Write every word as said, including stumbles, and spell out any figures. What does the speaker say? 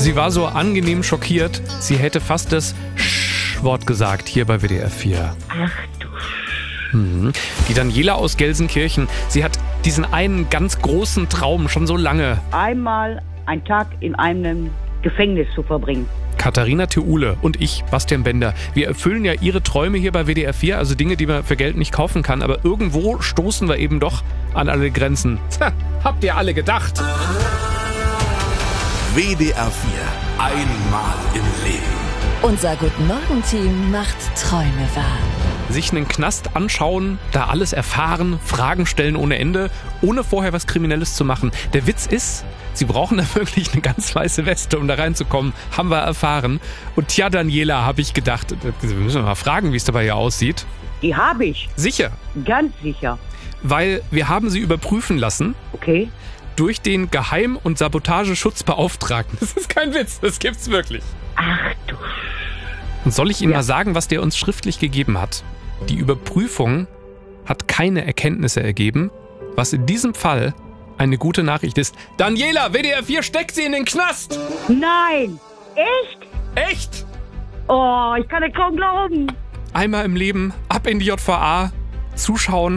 Sie war so angenehm schockiert, sie hätte fast das Sch-Wort gesagt hier bei W D R vier. Ach du. Mhm. Die Daniela aus Gelsenkirchen, sie hat diesen einen ganz großen Traum schon so lange. Einmal einen Tag in einem Gefängnis zu verbringen. Katharina Theule und ich, Bastian Bender, wir erfüllen ja ihre Träume hier bei W D R vier, also Dinge, die man für Geld nicht kaufen kann, aber irgendwo stoßen wir eben doch an alle Grenzen. Tja, habt ihr alle gedacht? W D R vier. Einmal im Leben. Unser Guten-Morgen-Team macht Träume wahr. Sich einen Knast anschauen, da alles erfahren, Fragen stellen ohne Ende, ohne vorher was Kriminelles zu machen. Der Witz ist, sie brauchen da wirklich eine ganz weiße Weste, um da reinzukommen, haben wir erfahren. Und tja, Daniela, habe ich gedacht, wir müssen mal fragen, wie es dabei hier aussieht. Die habe ich. Sicher. Ganz sicher. Weil wir haben sie überprüfen lassen. Okay. Durch den Geheim- und Sabotageschutzbeauftragten. Das ist kein Witz, das gibt's wirklich. Ach du. Und soll ich Ihnen Ja. mal sagen, was der uns schriftlich gegeben hat? Die Überprüfung hat keine Erkenntnisse ergeben, was in diesem Fall eine gute Nachricht ist. Daniela, W D R vier steckt sie in den Knast! Nein. Echt? Echt? Oh, ich kann es kaum glauben. Einmal im Leben, ab in die J V A, zuschauen.